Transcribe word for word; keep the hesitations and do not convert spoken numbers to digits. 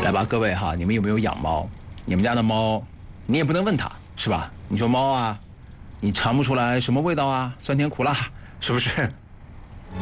来吧，各位哈，你们有没有养猫？你们家的猫，你也不能问它，是吧？你说猫啊，你尝不出来什么味道啊，酸甜苦辣，是不是？